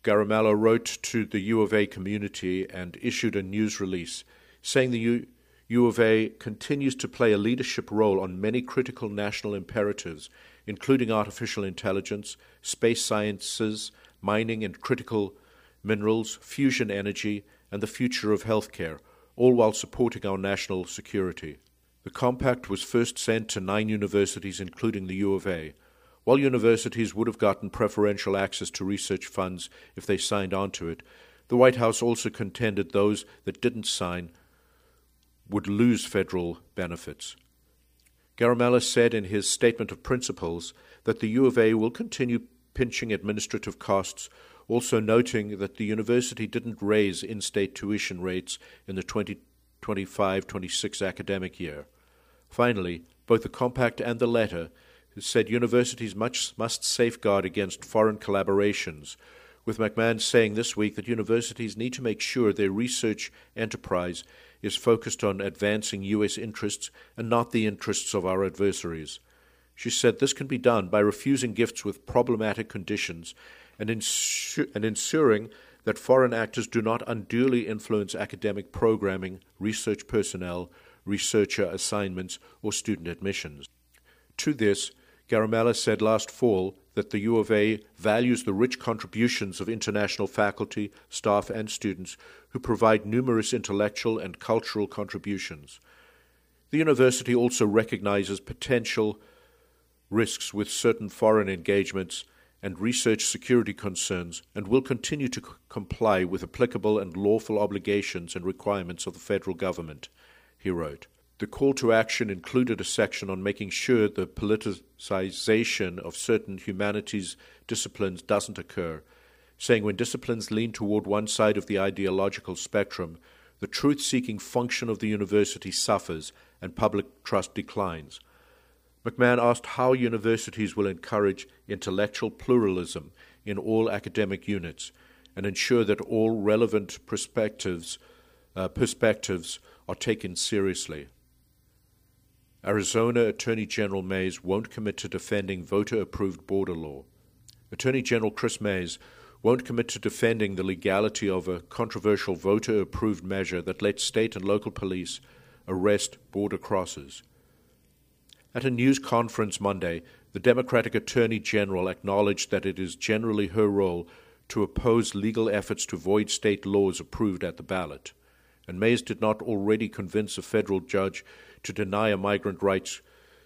Garimella wrote to the U of A community and issued a news release saying the U of A continues to play a leadership role on many critical national imperatives, including artificial intelligence, space sciences, mining and critical minerals, fusion energy, and the future of healthcare, all while supporting our national security. The compact was first sent to 9 universities, including the U of A. While universities would have gotten preferential access to research funds if they signed on to it, the White House also contended those that didn't sign would lose federal benefits. Garimella said in his statement of principles that the U of A will continue pinching administrative costs, also noting that the university didn't raise in-state tuition rates in the 2025-26 academic year. Finally, both the compact and the letter said universities must safeguard against foreign collaborations, with McMahon saying this week that universities need to make sure their research enterprise is focused on advancing U.S. interests and not the interests of our adversaries. She said this can be done by refusing gifts with problematic conditions and ensuring that foreign actors do not unduly influence academic programming, research personnel, researcher assignments, or student admissions. To this, Garimella said last fall that the U of A values the rich contributions of international faculty, staff, and students who provide numerous intellectual and cultural contributions. The university also recognizes potential risks with certain foreign engagements and research security concerns and will continue to comply with applicable and lawful obligations and requirements of the federal government, he wrote. The call to action included a section on making sure the politicization of certain humanities disciplines doesn't occur, saying when disciplines lean toward one side of the ideological spectrum, the truth-seeking function of the university suffers and public trust declines. McMahon asked how universities will encourage intellectual pluralism in all academic units and ensure that all relevant perspectives are taken seriously. Arizona Attorney General Mays won't commit to defending voter-approved border law. Attorney General Chris Mays won't commit to defending the legality of a controversial voter-approved measure that lets state and local police arrest border crossers. At a news conference Monday, the Democratic Attorney General acknowledged that it is generally her role to oppose legal efforts to void state laws approved at the ballot, and Mays did not already convince a federal judge to deny a migrant rights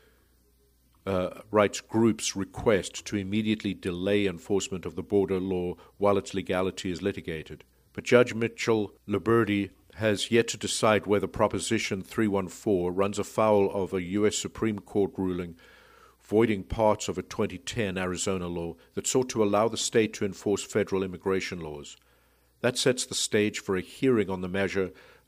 group's request to immediately delay enforcement of the border law while its legality is litigated. But Judge Mitchell Liberty has yet to decide whether Proposition 314 runs afoul of a U.S. Supreme Court ruling voiding parts of a 2010 Arizona law that sought to allow the state to enforce federal immigration laws. That sets the stage for a hearing on the measure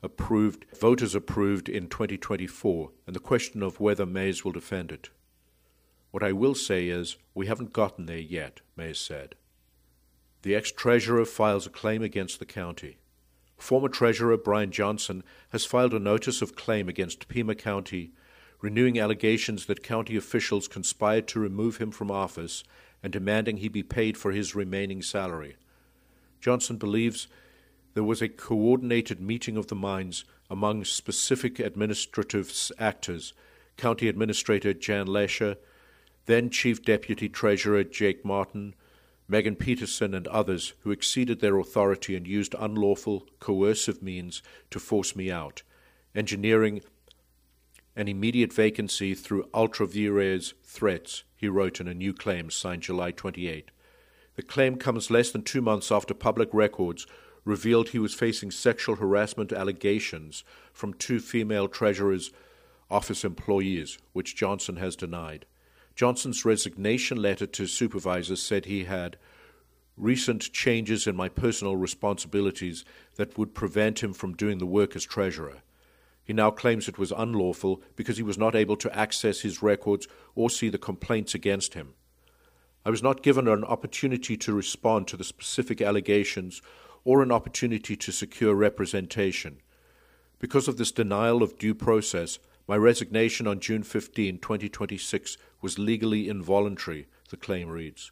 voters approved in 2024, and the question of whether Mays will defend it. What I will say is, we haven't gotten there yet, Mays said. The ex-treasurer files a claim against the county. Former Treasurer Brian Johnson has filed a notice of claim against Pima County, renewing allegations that county officials conspired to remove him from office and demanding he be paid for his remaining salary. Johnson believes there was a coordinated meeting of the minds among specific administrative actors, County Administrator Jan Lesher, then Chief Deputy Treasurer Jake Martin, Megan Peterson, and others who exceeded their authority and used unlawful, coercive means to force me out, engineering an immediate vacancy through ultra vires threats, he wrote in a new claim signed July 28. The claim comes less than 2 months after public records revealed he was facing sexual harassment allegations from 2 female treasurer's office employees, which Johnson has denied. Johnson's resignation letter to supervisors said he had recent changes in my personal responsibilities that would prevent him from doing the work as treasurer. He now claims it was unlawful because he was not able to access his records or see the complaints against him. I was not given an opportunity to respond to the specific allegations or an opportunity to secure representation. Because of this denial of due process, my resignation on June 15, 2026 was legally involuntary, the claim reads.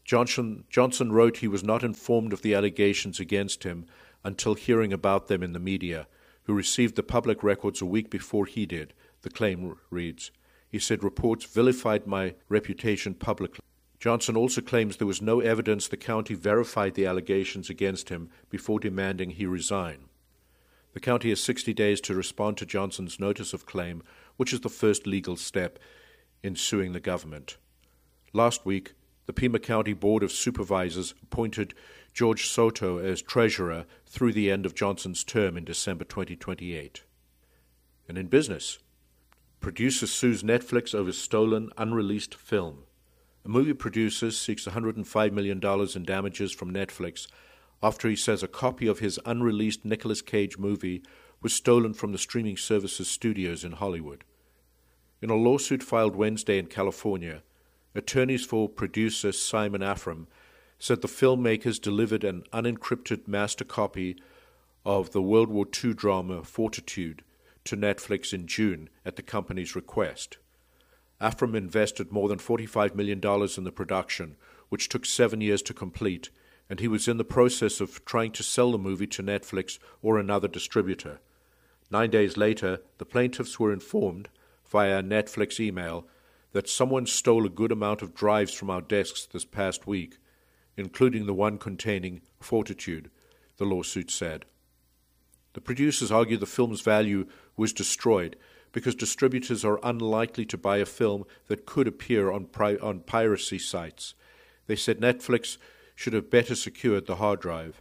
Johnson wrote he was not informed of the allegations against him until hearing about them in the media, who received the public records a week before he did, the claim reads. He said reports vilified my reputation publicly. Johnson also claims there was no evidence the county verified the allegations against him before demanding he resign. The county has 60 days to respond to Johnson's notice of claim, which is the first legal step in suing the government. Last week, the Pima County Board of Supervisors appointed George Soto as treasurer through the end of Johnson's term in December 2028. And in business, producer sues Netflix over stolen, unreleased film. A movie producer seeks $105 million in damages from Netflix after he says a copy of his unreleased Nicolas Cage movie was stolen from the streaming service's studios in Hollywood. In a lawsuit filed Wednesday in California, attorneys for producer Simon Afram said the filmmakers delivered an unencrypted master copy of the World War II drama Fortitude to Netflix in June at the company's request. Afram invested more than $45 million in the production, which took 7 years to complete, and he was in the process of trying to sell the movie to Netflix or another distributor. 9 days later, the plaintiffs were informed, via Netflix email, that someone stole a good amount of drives from our desks this past week, including the one containing Fortitude, the lawsuit said. The producers argue the film's value was destroyed because distributors are unlikely to buy a film that could appear on piracy sites. They said Netflix should have better secured the hard drive.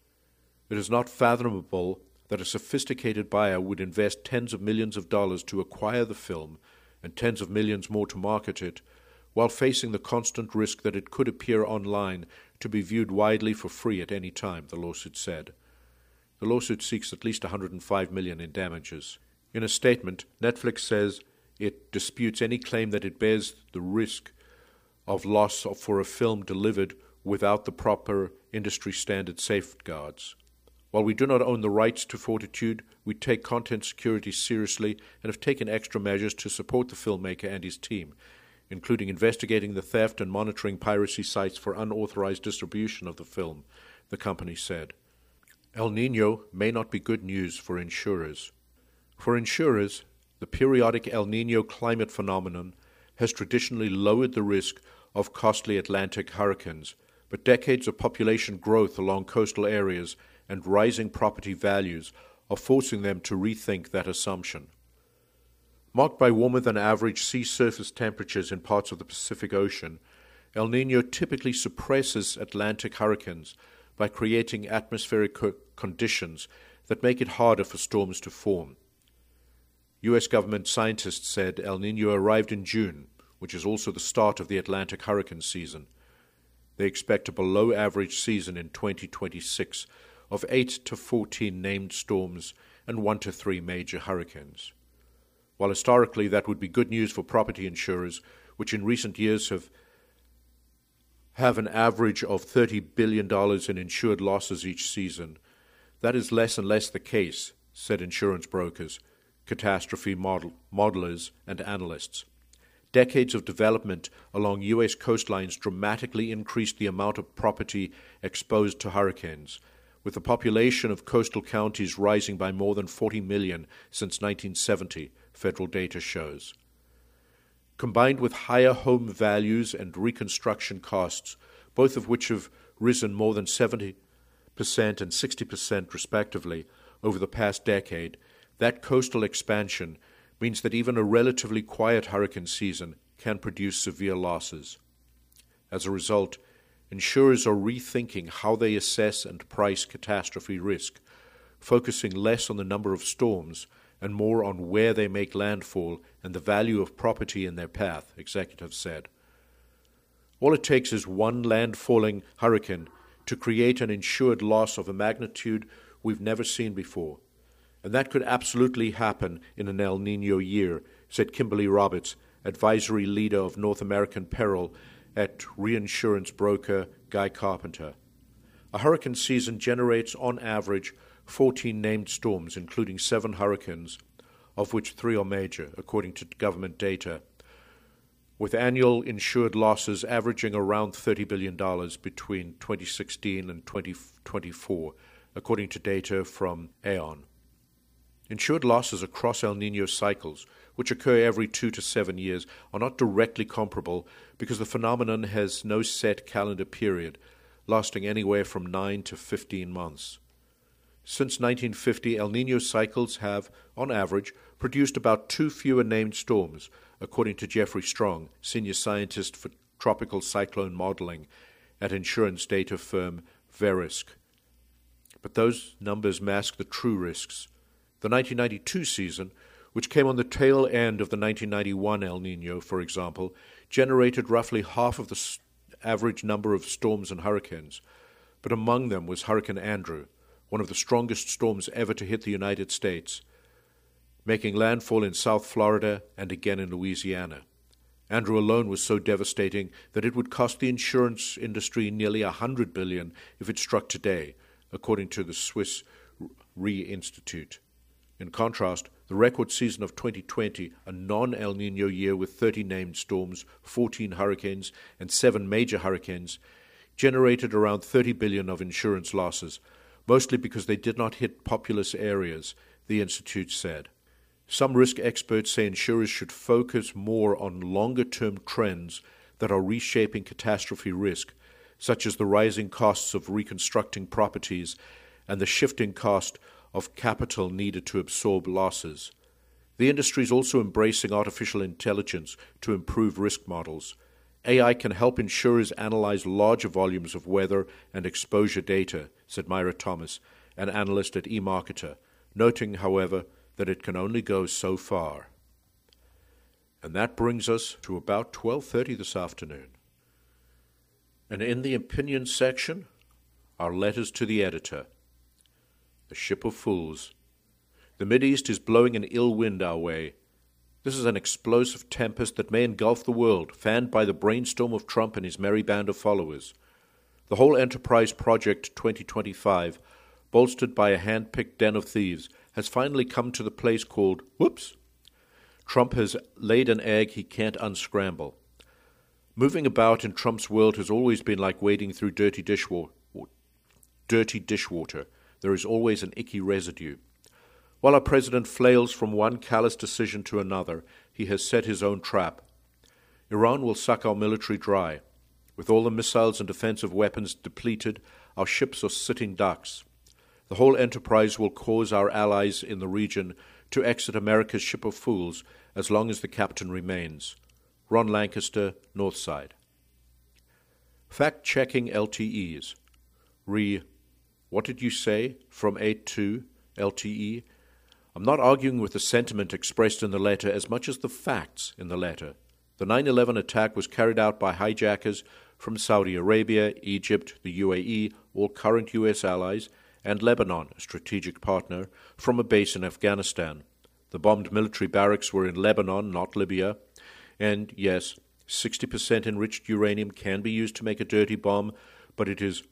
It is not fathomable that a sophisticated buyer would invest tens of millions of dollars to acquire the film and tens of millions more to market it, while facing the constant risk that it could appear online to be viewed widely for free at any time, the lawsuit said. The lawsuit seeks at least $105 million in damages. In a statement, Netflix says it disputes any claim that it bears the risk of loss for a film delivered without the proper industry standard safeguards. While we do not own the rights to Fortitude, we take content security seriously and have taken extra measures to support the filmmaker and his team, including investigating the theft and monitoring piracy sites for unauthorized distribution of the film, the company said. El Niño may not be good news for insurers. For insurers, the periodic El Niño climate phenomenon has traditionally lowered the risk of costly Atlantic hurricanes, but decades of population growth along coastal areas and rising property values are forcing them to rethink that assumption. Marked by warmer-than-average sea surface temperatures in parts of the Pacific Ocean, El Niño typically suppresses Atlantic hurricanes by creating atmospheric conditions that make it harder for storms to form. U.S. government scientists said El Niño arrived in June, which is also the start of the Atlantic hurricane season. They expect a below-average season in 2026 of 8 to 14 named storms and 1 to 3 major hurricanes. While historically that would be good news for property insurers, which in recent years have an average of $30 billion in insured losses each season, that is less and less the case, said insurance brokers, catastrophe modelers, and analysts. Decades of development along U.S. coastlines dramatically increased the amount of property exposed to hurricanes, with the population of coastal counties rising by more than 40 million since 1970, federal data shows. Combined with higher home values and reconstruction costs, both of which have risen more than 70% and 60% respectively over the past decade, that coastal expansion means that even a relatively quiet hurricane season can produce severe losses. As a result, insurers are rethinking how they assess and price catastrophe risk, focusing less on the number of storms and more on where they make landfall and the value of property in their path, executives said. All it takes is one landfalling hurricane to create an insured loss of a magnitude we've never seen before. And that could absolutely happen in an El Niño year, said Kimberly Roberts, advisory leader of North American Peril at reinsurance broker Guy Carpenter. A hurricane season generates, on average, 14 named storms, including 7 hurricanes, of which 3 are major, according to government data, with annual insured losses averaging around $30 billion between 2016 and 2024, according to data from Aon. Insured losses across El Niño cycles, which occur every 2 to 7 years, are not directly comparable because the phenomenon has no set calendar period, lasting anywhere from 9 to 15 months. Since 1950, El Niño cycles have, on average, produced about 2 fewer named storms, according to Jeffrey Strong, senior scientist for tropical cyclone modeling at insurance data firm Verisk. But those numbers mask the true risks. The 1992 season, which came on the tail end of the 1991 El Niño, for example, generated roughly half of the average number of storms and hurricanes, but among them was Hurricane Andrew, one of the strongest storms ever to hit the United States, making landfall in South Florida and again in Louisiana. Andrew alone was so devastating that it would cost the insurance industry nearly $100 billion if it struck today, according to the Swiss Re Institute. In contrast, the record season of 2020, a non-El Niño year with 30 named storms, 14 hurricanes, and 7 major hurricanes, generated around $30 billion of insurance losses, mostly because they did not hit populous areas, the Institute said. Some risk experts say insurers should focus more on longer-term trends that are reshaping catastrophe risk, such as the rising costs of reconstructing properties and the shifting cost of capital needed to absorb losses. The industry is also embracing artificial intelligence to improve risk models. AI can help insurers analyze larger volumes of weather and exposure data, said Myra Thomas, an analyst at eMarketer, noting, however, that it can only go so far. And that brings us to about 12:30 this afternoon. And in the opinion section, our letters to the editor. The Ship of Fools. The Mideast is blowing an ill wind our way. This is an explosive tempest that may engulf the world, fanned by the brainstorm of Trump and his merry band of followers. The whole enterprise project 2025, bolstered by a hand-picked den of thieves, has finally come to the place called whoops. Trump has laid an egg he can't unscramble. Moving about in Trump's world has always been like wading through dirty dishwater. There is always an icky residue. While our president flails from one callous decision to another, he has set his own trap. Iran will suck our military dry. With all the missiles and defensive weapons depleted, our ships are sitting ducks. The whole enterprise will cause our allies in the region to exit America's ship of fools as long as the captain remains. Ron Lancaster, Northside. Fact-checking LTEs. What did you say? From 8-2 LTE. I'm not arguing with the sentiment expressed in the letter as much as the facts in the letter. The 9/11 attack was carried out by hijackers from Saudi Arabia, Egypt, the UAE, all current U.S. allies, and Lebanon, a strategic partner, from a base in Afghanistan. The bombed military barracks were in Lebanon, not Libya. And yes, 60% enriched uranium can be used to make a dirty bomb, but it is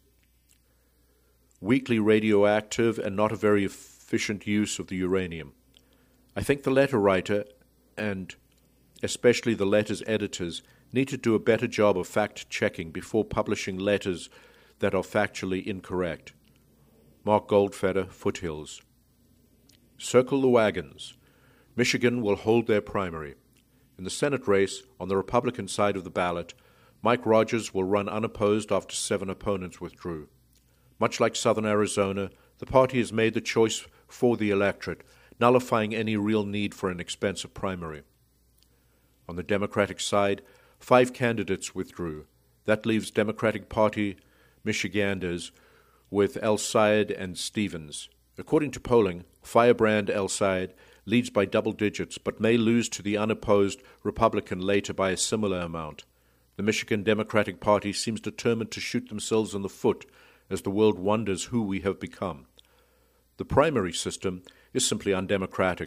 weakly radioactive and not a very efficient use of the uranium. I think the letter writer, and especially the letter's editors, need to do a better job of fact-checking before publishing letters that are factually incorrect. Mark Goldfeder, Foothills. Circle the wagons. Michigan will hold their primary. In the Senate race, on the Republican side of the ballot, Mike Rogers will run unopposed after 7 opponents withdrew. Much like Southern Arizona, the party has made the choice for the electorate, nullifying any real need for an expensive primary. On the Democratic side, 5 candidates withdrew. That leaves Democratic Party Michiganders with El Sayed and Stevens. According to polling, firebrand El Sayed leads by double digits, but may lose to the unopposed Republican later by a similar amount. The Michigan Democratic Party seems determined to shoot themselves in the foot as the world wonders who we have become. The primary system is simply undemocratic.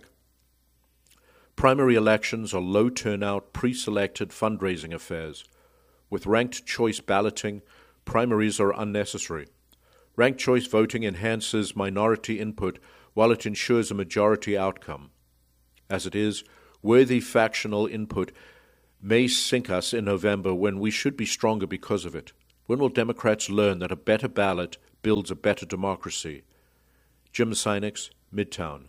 Primary elections are low-turnout, pre-selected fundraising affairs. With ranked choice balloting, primaries are unnecessary. Ranked choice voting enhances minority input while it ensures a majority outcome. As it is, worthy factional input may sink us in November when we should be stronger because of it. When will Democrats learn that a better ballot builds a better democracy? Jim Sinex, Midtown.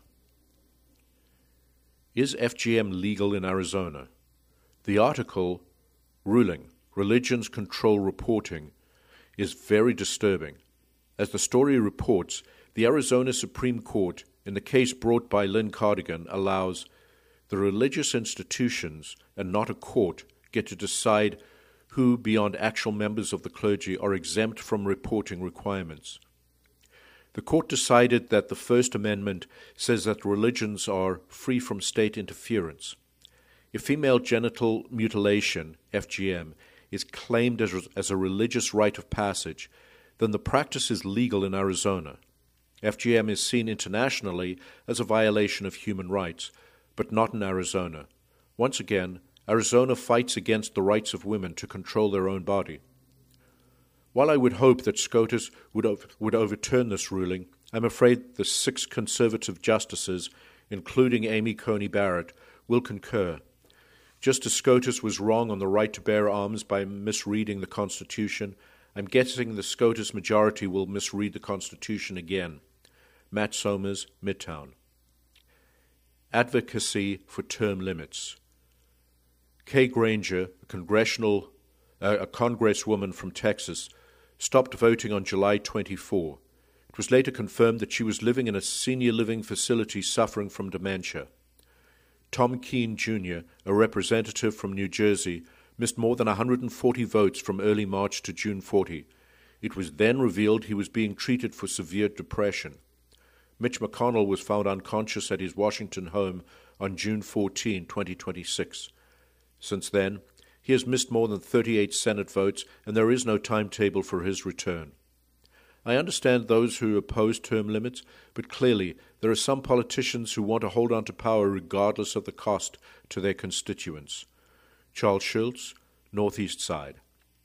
Is FGM legal in Arizona? The article, Ruling, Religions Control Reporting, is very disturbing. As the story reports, the Arizona Supreme Court, in the case brought by Lynn Cardigan, allows the religious institutions, and not a court, get to decide who, beyond actual members of the clergy, are exempt from reporting requirements. The court decided that the First Amendment says that religions are free from state interference. If female genital mutilation, FGM, is claimed as a religious rite of passage, then the practice is legal in Arizona. FGM is seen internationally as a violation of human rights, but not in Arizona. Once again, Arizona fights against the rights of women to control their own body. While I would hope that SCOTUS would overturn this ruling, I'm afraid the 6 conservative justices, including Amy Coney Barrett, will concur. Just as SCOTUS was wrong on the right to bear arms by misreading the Constitution, I'm guessing the SCOTUS majority will misread the Constitution again. Matt Somers, Midtown. Advocacy for term limits. Kay Granger, a congresswoman from Texas, stopped voting on July 24. It was later confirmed that she was living in a senior living facility suffering from dementia. Tom Keene, Jr., a representative from New Jersey, missed more than 140 votes from early March to June 40. It was then revealed he was being treated for severe depression. Mitch McConnell was found unconscious at his Washington home on June 14, 2026. Since then, he has missed more than 38 Senate votes, and there is no timetable for his return. I understand those who oppose term limits, but clearly there are some politicians who want to hold on to power regardless of the cost to their constituents. Charles Schultz, Northeast Side.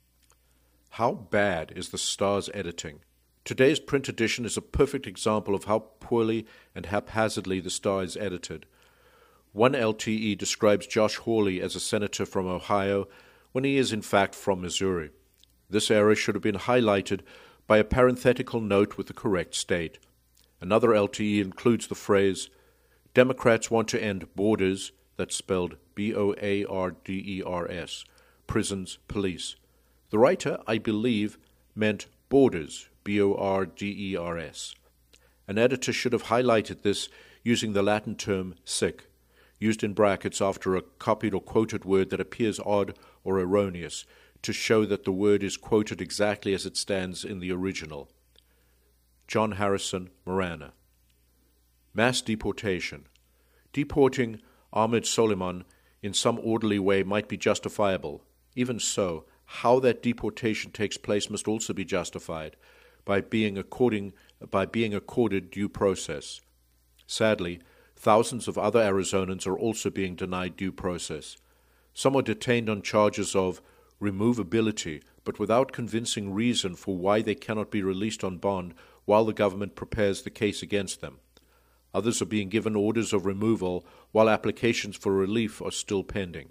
How bad is the Star's editing? Today's print edition is a perfect example of how poorly and haphazardly the Star is edited. One LTE describes Josh Hawley as a senator from Ohio when he is in fact from Missouri. This error should have been highlighted by a parenthetical note with the correct state. Another LTE includes the phrase, Democrats want to end borders, that's spelled B-O-A-R-D-E-R-S, prisons, police. The writer, I believe, meant borders, B-O-R-D-E-R-S. An editor should have highlighted this using the Latin term sic, used in brackets after a copied or quoted word that appears odd or erroneous, to show that the word is quoted exactly as it stands in the original. John Harrison, Marana. Mass deportation. Deporting Ahmed Soliman in some orderly way might be justifiable. Even so, how that deportation takes place must also be justified by being accorded due process. Sadly, thousands of other Arizonans are also being denied due process. Some are detained on charges of removability, but without convincing reason for why they cannot be released on bond while the government prepares the case against them. Others are being given orders of removal while applications for relief are still pending.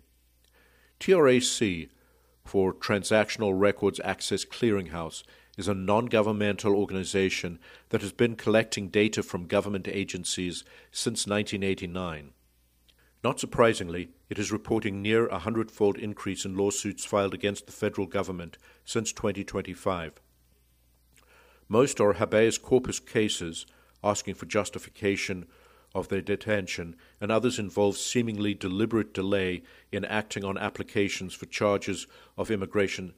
TRAC, for Transactional Records Access Clearinghouse, is a non-governmental organization that has been collecting data from government agencies since 1989. Not surprisingly, it is reporting near a 100-fold increase in lawsuits filed against the federal government since 2025. Most are habeas corpus cases asking for justification of their detention, and others involve seemingly deliberate delay in acting on applications for changes of immigration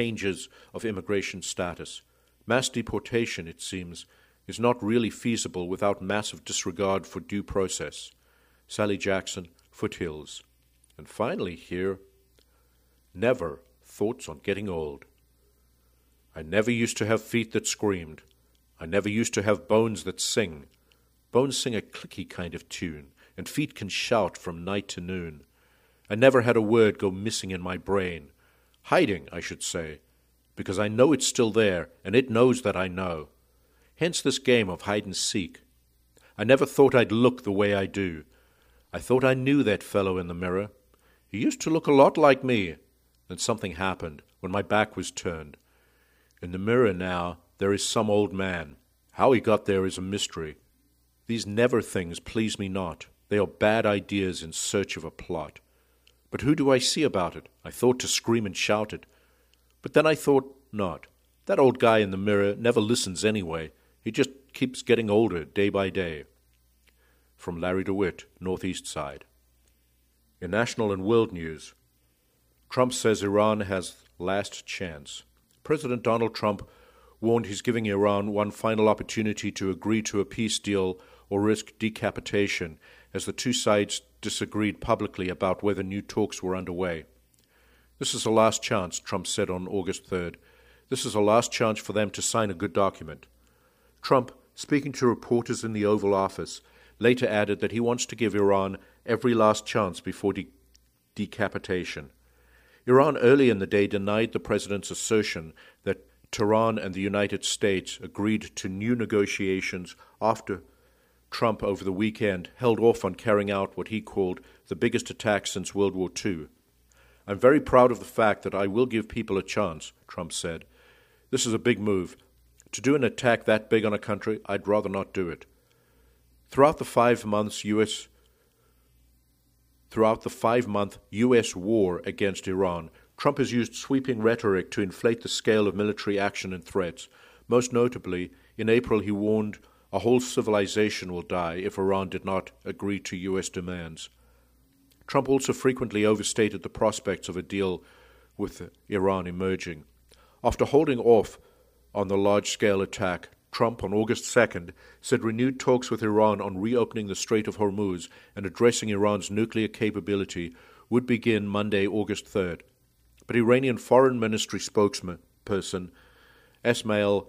status. Mass deportation, it seems, is not really feasible without massive disregard for due process. Sally Jackson, Foothills. And finally here, never thoughts on getting old. I never used to have feet that screamed. I never used to have bones that sing. Bones sing a clicky kind of tune, and feet can shout from night to noon. I never had a word go missing in my brain. Hiding, I should say, because I know it's still there, and it knows that I know. Hence this game of hide and seek. I never thought I'd look the way I do. I thought I knew that fellow in the mirror. "He used to look a lot like me." Then something happened when my back was turned. In the mirror now there is some old man. How he got there is a mystery. These never things please me not. They are bad ideas in search of a plot. But who do I see about it? I thought to scream and shout it. But then I thought not. That old guy in the mirror never listens anyway. He just keeps getting older day by day. From Larry DeWitt, Northeast Side. In national and world news, Trump says Iran has last chance. President Donald Trump warned he's giving Iran one final opportunity to agree to a peace deal or risk decapitation as the two sides disagreed publicly about whether new talks were underway. This is a last chance, Trump said on August 3rd. This is a last chance for them to sign a good document. Trump, speaking to reporters in the Oval Office, later added that he wants to give Iran every last chance before decapitation. Iran early in the day denied the president's assertion that Tehran and the United States agreed to new negotiations after Trump over the weekend held off on carrying out what he called the biggest attack since World War II. "I'm very proud of the fact that I will give people a chance," Trump said. "This is a big move. To do an attack that big on a country, I'd rather not do it." Throughout the 5-month U.S. war against Iran, Trump has used sweeping rhetoric to inflate the scale of military action and threats. Most notably, in April he warned a whole civilization will die if Iran did not agree to U.S. demands. Trump also frequently overstated the prospects of a deal with Iran emerging. After holding off on the large-scale attack, Trump, on August 2nd, said renewed talks with Iran on reopening the Strait of Hormuz and addressing Iran's nuclear capability would begin Monday, August 3rd. But Iranian Foreign Ministry spokesperson Esmail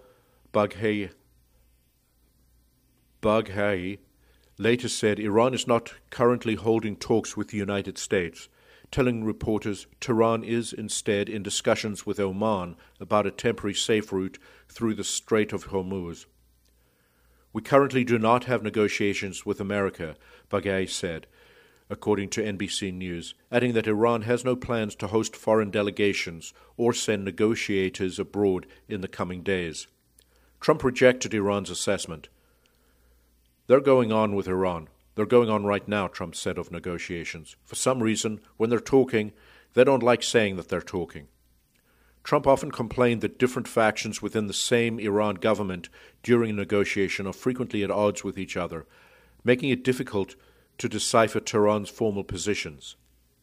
Bagheri later said Iran is not currently holding talks with the United States, telling reporters Tehran is instead in discussions with Oman about a temporary safe route through the Strait of Hormuz. "We currently do not have negotiations with America," Bagheri said, according to NBC News, adding that Iran has no plans to host foreign delegations or send negotiators abroad in the coming days. Trump rejected Iran's assessment. "They're going on with Iran. They're going on right now," Trump said of negotiations. "For some reason, when they're talking, they don't like saying that they're talking." Trump often complained that different factions within the same Iran government during a negotiation are frequently at odds with each other, making it difficult to decipher Tehran's formal positions.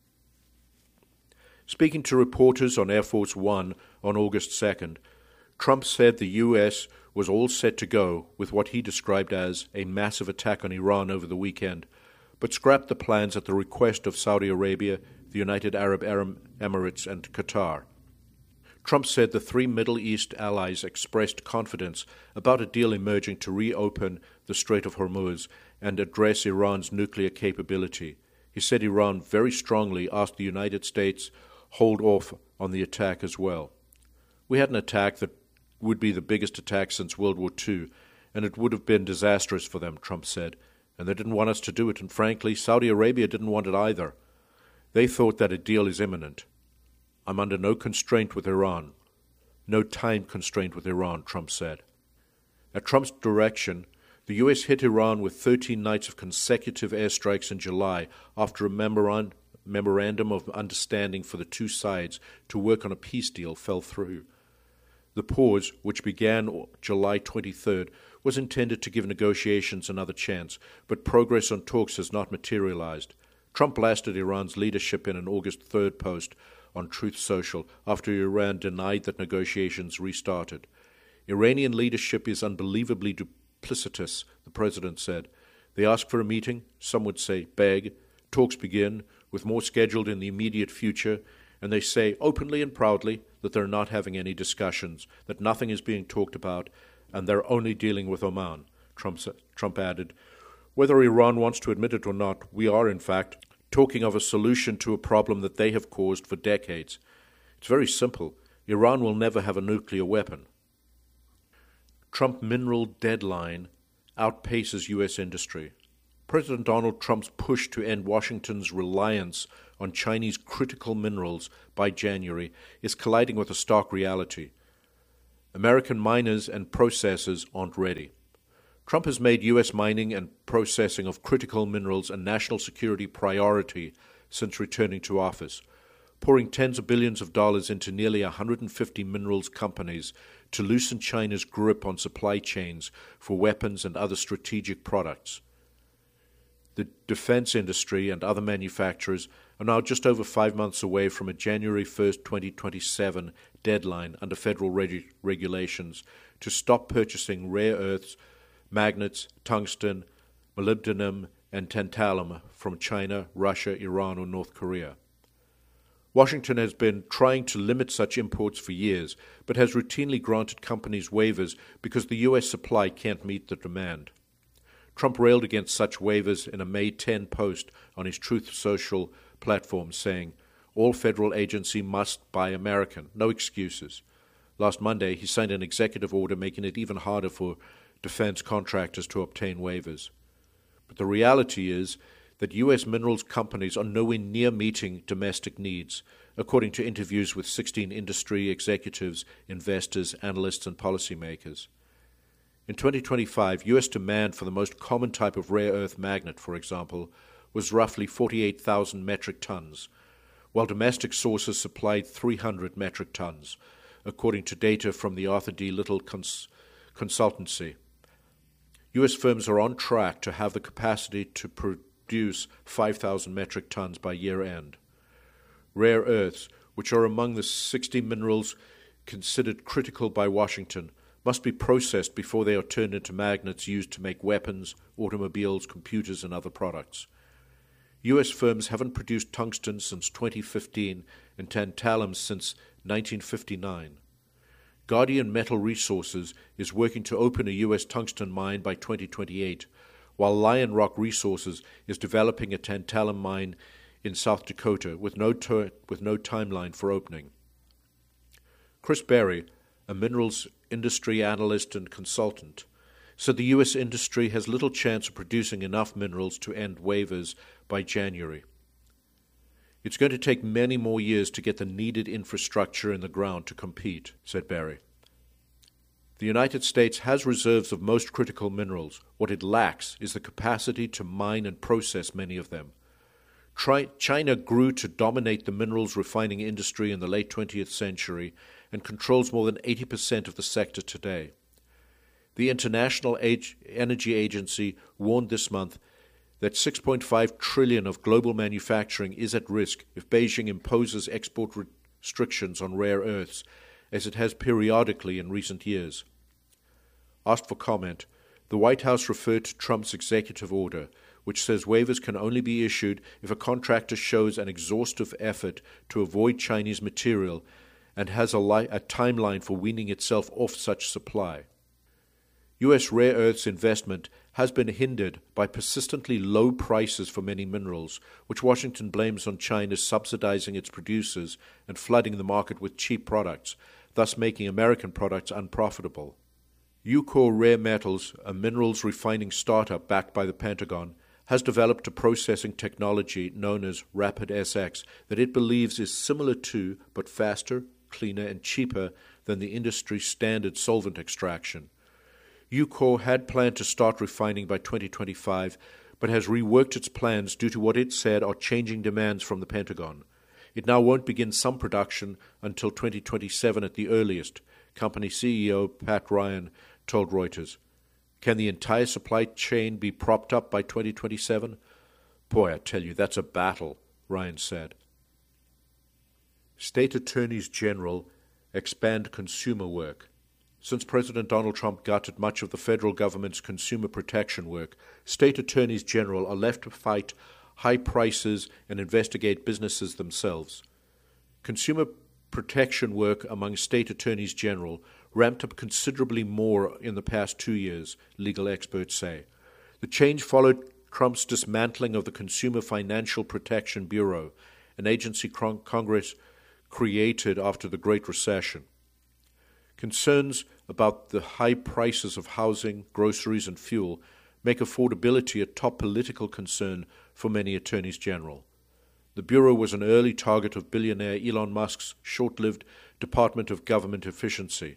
Speaking to reporters on Air Force One on August 2nd, Trump said the U.S. was all set to go with what he described as a massive attack on Iran over the weekend, but scrapped the plans at the request of Saudi Arabia, the United Arab Emirates, and Qatar. Trump said the three Middle East allies expressed confidence about a deal emerging to reopen the Strait of Hormuz and address Iran's nuclear capability. He said Iran very strongly asked the United States hold off on the attack as well. "We had an attack that would be the biggest attack since World War II, and it would have been disastrous for them," Trump said, "and they didn't want us to do it, and frankly, Saudi Arabia didn't want it either. They thought that a deal is imminent. I'm under no constraint with Iran, no time constraint with Iran," Trump said. At Trump's direction, the U.S. hit Iran with 13 nights of consecutive airstrikes in July after a memorandum of understanding for the two sides to work on a peace deal fell through. The pause, which began July 23rd, was intended to give negotiations another chance, but progress on talks has not materialized. Trump blasted Iran's leadership in an August 3rd post on Truth Social after Iran denied that negotiations restarted. "Iranian leadership is unbelievably duplicitous," the president said. "They ask for a meeting, some would say beg, talks begin, with more scheduled in the immediate future, and they say openly and proudly that they're not having any discussions, that nothing is being talked about, and they're only dealing with Oman," Trump added. "Whether Iran wants to admit it or not, we are, in fact, talking of a solution to a problem that they have caused for decades. It's very simple. Iran will never have a nuclear weapon." Trump mineral deadline outpaces U.S. industry. President Donald Trump's push to end Washington's reliance on Chinese critical minerals by January is colliding with a stark reality. American miners and processors aren't ready. Trump has made U.S. mining and processing of critical minerals a national security priority since returning to office, pouring tens of billions of dollars into nearly 150 minerals companies to loosen China's grip on supply chains for weapons and other strategic products. The defense industry and other manufacturers are now just over 5 months away from a January 1st, 2027 deadline under federal regulations to stop purchasing rare earths, magnets, tungsten, molybdenum, and tantalum from China, Russia, Iran, or North Korea. Washington has been trying to limit such imports for years, but has routinely granted companies waivers because the U.S. supply can't meet the demand. Trump railed against such waivers in a May 10 post on his Truth Social platform, saying, "All federal agency must buy American, no excuses." Last Monday, he signed an executive order making it even harder for defense contractors to obtain waivers. But the reality is that U.S. minerals companies are nowhere near meeting domestic needs, according to interviews with 16 industry executives, investors, analysts, and policymakers. In 2025, U.S. demand for the most common type of rare earth magnet, for example, was roughly 48,000 metric tons, while domestic sources supplied 300 metric tons, according to data from the Arthur D. Little consultancy. U.S. firms are on track to have the capacity to produce 5,000 metric tons by year end. Rare earths, which are among the 60 minerals considered critical by Washington, must be processed before they are turned into magnets used to make weapons, automobiles, computers, and other products. U.S. firms haven't produced tungsten since 2015 and tantalum since 1959. Guardian Metal Resources is working to open a U.S. tungsten mine by 2028, while Lion Rock Resources is developing a tantalum mine in South Dakota with no timeline for opening. Chris Berry, a minerals industry analyst and consultant, said the U.S. industry has little chance of producing enough minerals to end waivers by January. "It's going to take many more years to get the needed infrastructure in the ground to compete," said Berry. The United States has reserves of most critical minerals. What it lacks is the capacity to mine and process many of them. China grew to dominate the minerals refining industry in the late 20th century and controls more than 80% of the sector today. The International Energy Agency warned this month that $6.5 trillion of global manufacturing is at risk if Beijing imposes export restrictions on rare earths, as it has periodically in recent years. Asked for comment, the White House referred to Trump's executive order, which says waivers can only be issued if a contractor shows an exhaustive effort to avoid Chinese material and has a timeline for weaning itself off such supply. U.S. rare earths investment has been hindered by persistently low prices for many minerals, which Washington blames on China subsidizing its producers and flooding the market with cheap products, thus making American products unprofitable. Ucore Rare Metals, a minerals refining startup backed by the Pentagon, has developed a processing technology known as RapidSX that it believes is similar to, but faster, cleaner, and cheaper than the industry's standard solvent extraction. Ucore had planned to start refining by 2025, but has reworked its plans due to what it said are changing demands from the Pentagon. It now won't begin some production until 2027 at the earliest, company CEO Pat Ryan told Reuters. Can the entire supply chain be propped up by 2027? Boy, I tell you, that's a battle, Ryan said. State Attorneys General expand consumer work. Since President Donald Trump gutted much of the federal government's consumer protection work, state attorneys general are left to fight high prices and investigate businesses themselves. Consumer protection work among state attorneys general ramped up considerably more in the past 2 years, legal experts say. The change followed Trump's dismantling of the Consumer Financial Protection Bureau, an agency Congress created after the Great Recession. Concerns about the high prices of housing, groceries, and fuel make affordability a top political concern for many attorneys general. The Bureau was an early target of billionaire Elon Musk's short-lived Department of Government Efficiency.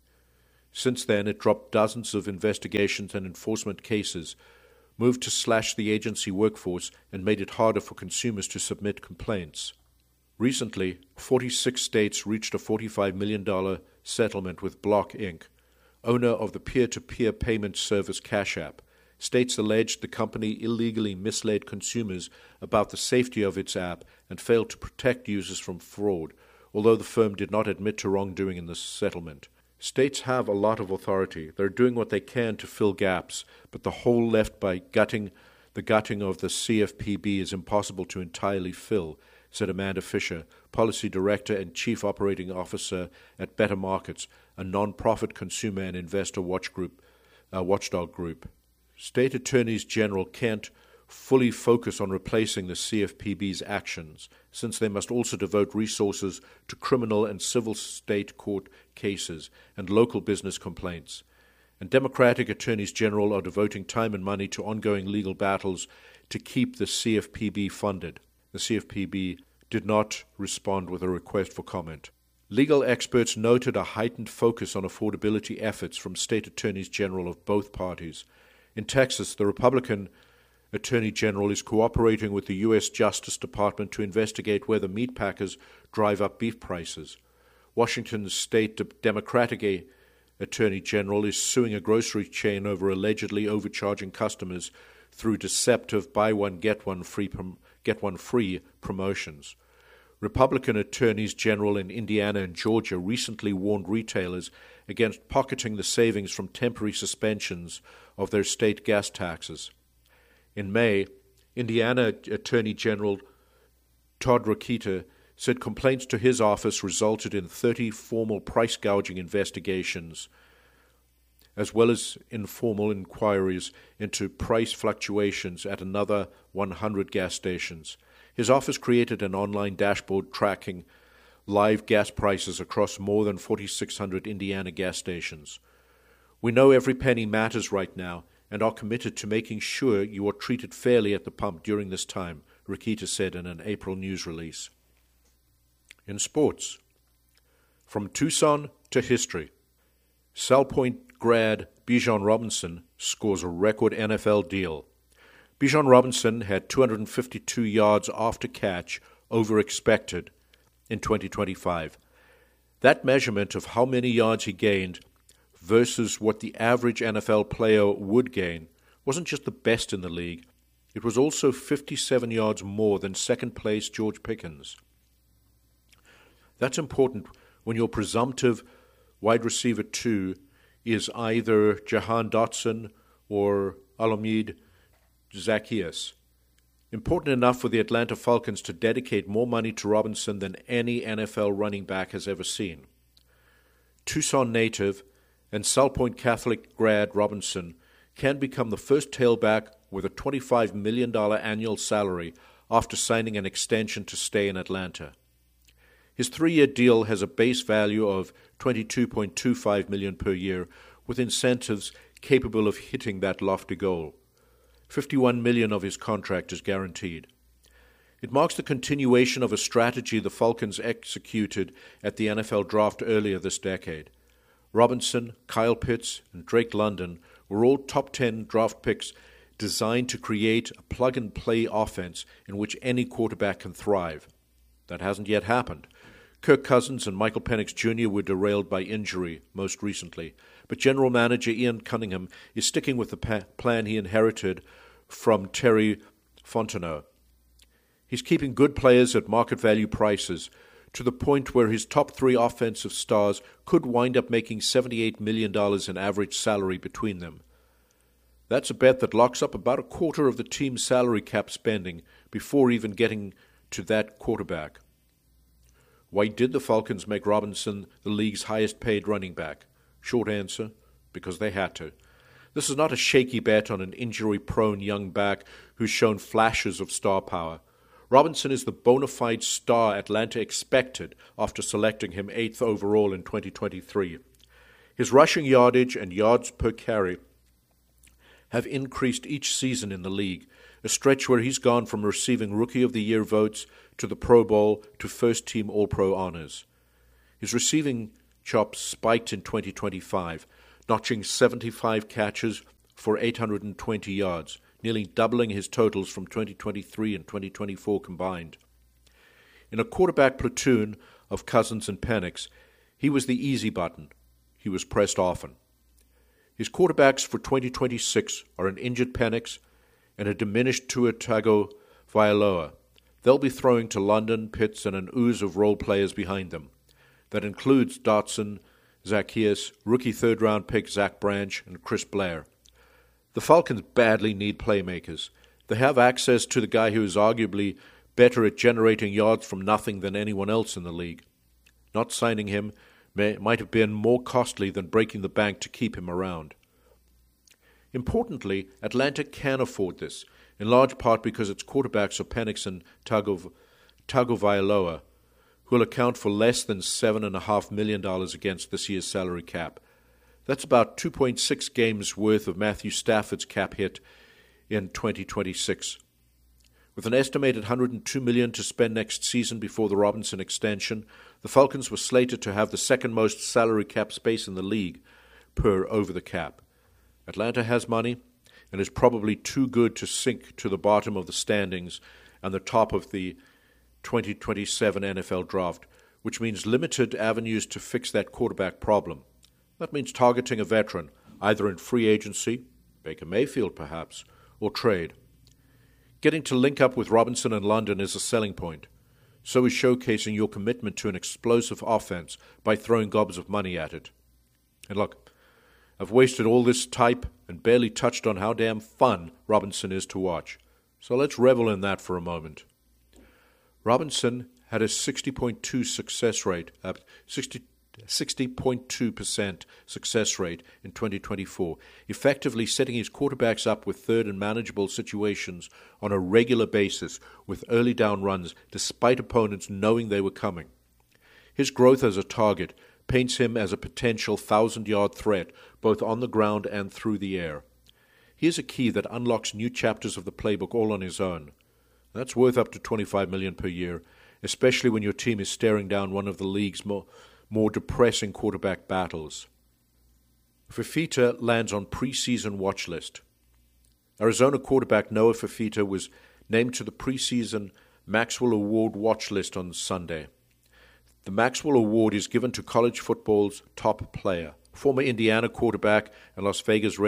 Since then, it dropped dozens of investigations and enforcement cases, moved to slash the agency workforce, and made it harder for consumers to submit complaints. Recently, 46 states reached a $45 million settlement with Block, Inc., owner of the peer-to-peer payment service Cash App. States alleged the company illegally misled consumers about the safety of its app and failed to protect users from fraud, although the firm did not admit to wrongdoing in the settlement. States have a lot of authority. They're doing what they can to fill gaps, but the hole left by the gutting of the CFPB is impossible to entirely fill, said Amanda Fisher, Policy Director and Chief Operating Officer at Better Markets, a non-profit consumer and investor watchdog group. State attorneys general can't fully focus on replacing the CFPB's actions, since they must also devote resources to criminal and civil state court cases and local business complaints. And Democratic attorneys general are devoting time and money to ongoing legal battles to keep the CFPB funded. The CFPB did not respond with a request for comment. Legal experts noted a heightened focus on affordability efforts from state attorneys general of both parties. In Texas, the Republican Attorney General is cooperating with the U.S. Justice Department to investigate whether meat packers drive up beef prices. Washington's state Democratic Attorney General is suing a grocery chain over allegedly overcharging customers through deceptive buy one, get one free promotions. Republican attorneys general in Indiana and Georgia recently warned retailers against pocketing the savings from temporary suspensions of their state gas taxes. In May, Indiana Attorney General Todd Rokita said complaints to his office resulted in 30 formal price gouging investigations, as well as informal inquiries into price fluctuations at another 100 gas stations. His office created an online dashboard tracking live gas prices across more than 4,600 Indiana gas stations. We know every penny matters right now and are committed to making sure you are treated fairly at the pump during this time, Rokita said in an April news release. In sports, from Tucson to history, Salpointe grad Bijan Robinson scores a record NFL deal. Bijan Robinson had 252 yards after catch over expected in 2025. That measurement of how many yards he gained versus what the average NFL player would gain wasn't just the best in the league, it was also 57 yards more than second-place George Pickens. That's important when your presumptive wide receiver 2 is either Jahan Dotson or Alameda Zaccheaus. Important enough for the Atlanta Falcons to dedicate more money to Robinson than any NFL running back has ever seen. Tucson native and Salpointe Catholic grad Robinson can become the first tailback with a $25 million annual salary after signing an extension to stay in Atlanta. His 3-year deal has a base value of $22.25 million per year, with incentives capable of hitting that lofty goal. $51 million of his contract is guaranteed. It marks the continuation of a strategy the Falcons executed at the NFL draft earlier this decade. Robinson, Kyle Pitts, and Drake London were all top 10 draft picks designed to create a plug-and-play offense in which any quarterback can thrive. That hasn't yet happened. Kirk Cousins and Michael Penix Jr. were derailed by injury most recently, but General Manager Ian Cunningham is sticking with the plan he inherited from Terry Fontenot. He's keeping good players at market value prices to the point where his top 3 offensive stars could wind up making $78 million in average salary between them. That's a bet that locks up about a quarter of the team's salary cap spending before even getting to that quarterback. Why did the Falcons make Robinson the league's highest-paid running back? Short answer, because they had to. This is not a shaky bet on an injury-prone young back who's shown flashes of star power. Robinson is the bona fide star Atlanta expected after selecting him 8th overall in 2023. His rushing yardage and yards per carry have increased each season in the league, a stretch where he's gone from receiving Rookie of the Year votes to the Pro Bowl to first-team All-Pro honors. His receiving chops spiked in 2025, notching 75 catches for 820 yards, nearly doubling his totals from 2023 and 2024 combined. In a quarterback platoon of Cousins and Penix, he was the easy button. He was pressed often. His quarterbacks for 2026 are an injured Penix and a diminished Tua Tagovailoa. They'll be throwing to London, Pitts, and an ooze of role players behind them. That includes Dotson, Zacchaeus, rookie third-round pick Zach Branch, and Chris Blair. The Falcons badly need playmakers. They have access to the guy who is arguably better at generating yards from nothing than anyone else in the league. Not signing him might have been more costly than breaking the bank to keep him around. Importantly, Atlanta can afford this, in large part because its quarterbacks are Penix and Tagovailoa, who will account for less than $7.5 million against this year's salary cap. That's about 2.6 games worth of Matthew Stafford's cap hit in 2026. With an estimated $102 million to spend next season before the Robinson extension, the Falcons were slated to have the second most salary cap space in the league per over the cap. Atlanta has money and is probably too good to sink to the bottom of the standings and the top of the 2027 NFL draft, which means limited avenues to fix that quarterback problem. That means targeting a veteran, either in free agency, Baker Mayfield perhaps, or trade. Getting to link up with Robinson and London is a selling point. So is showcasing your commitment to an explosive offense by throwing gobs of money at it. And look, I've wasted all this type and barely touched on how damn fun Robinson is to watch. So let's revel in that for a moment. Robinson had a 60.2% success rate in 2024, effectively setting his quarterbacks up with third and manageable situations on a regular basis with early down runs despite opponents knowing they were coming. His growth as a target paints him as a potential 1,000-yard threat both on the ground and through the air. He is a key that unlocks new chapters of the playbook all on his own. That's worth up to $25 million per year, especially when your team is staring down one of the league's more depressing quarterback battles. Fifita lands on preseason watch list. Arizona quarterback Noah Fifita was named to the preseason Maxwell Award watch list on Sunday. The Maxwell Award is given to college football's top player. Former Indiana quarterback and Las Vegas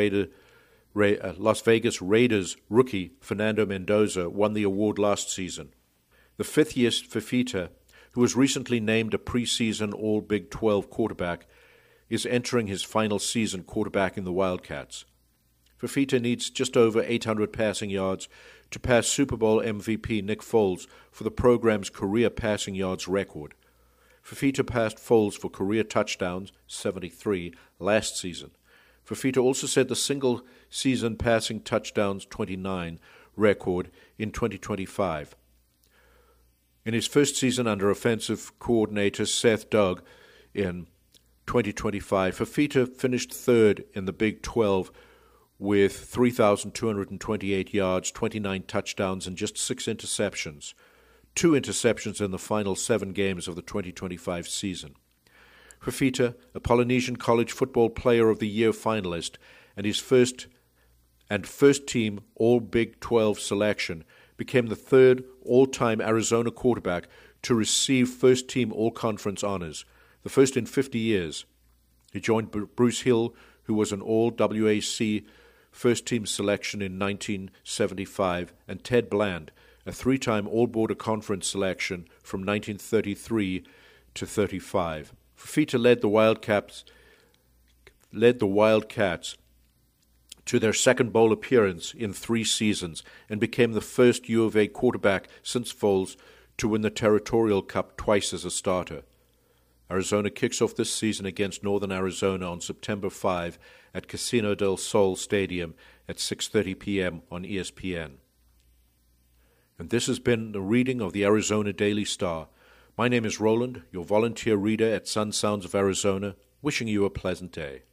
Raiders rookie Fernando Mendoza won the award last season. The fifth-year Fifita, who was recently named a preseason All-Big 12 quarterback, is entering his final season quarterbacking the Wildcats. Fifita needs just over 800 passing yards to pass Super Bowl MVP Nick Foles for the program's career passing yards record. Fifita passed Foles for career touchdowns, 73, last season. Fifita also set the single-season passing touchdowns, 29, record in 2025. In his first season under offensive coordinator Seth Doug in 2025, Fifita finished third in the Big 12 with 3,228 yards, 29 touchdowns, and just 6 interceptions. 2 interceptions in the final 7 games of the 2025 season. Fifita, a Polynesian College Football Player of the Year finalist, and his first team All-Big 12 selection, became the third all-time Arizona quarterback to receive first-team All-Conference honors, the first in 50 years. He joined Bruce Hill, who was an All-WAC first-team selection in 1975, and Ted Bland, a 3-time All-Border Conference selection from 1933 to 35. Fifita led the Wildcats to their second bowl appearance in 3 seasons and became the first U of A quarterback since Foles to win the Territorial Cup twice as a starter. Arizona kicks off this season against Northern Arizona on September 5 at Casino del Sol Stadium at 6:30 p.m. on ESPN. And this has been the reading of the Arizona Daily Star. My name is Roland, your volunteer reader at Sun Sounds of Arizona, wishing you a pleasant day.